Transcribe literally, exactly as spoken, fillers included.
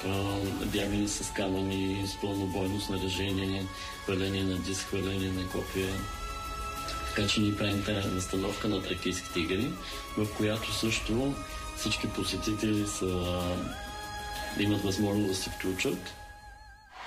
бягане с камъни, с пълнобойно снаряжение, хвърляне на диск, хвърляне на копия. Така че ние правим тази настановка на Тракийските игри, в която също всички посетители са, да имат възможност да се включат